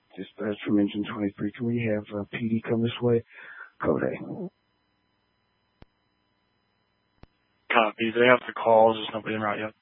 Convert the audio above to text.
Dispatch from Engine 23. Can we have PD come this way? Code A. Copy. They have the calls. There's nobody en route yet.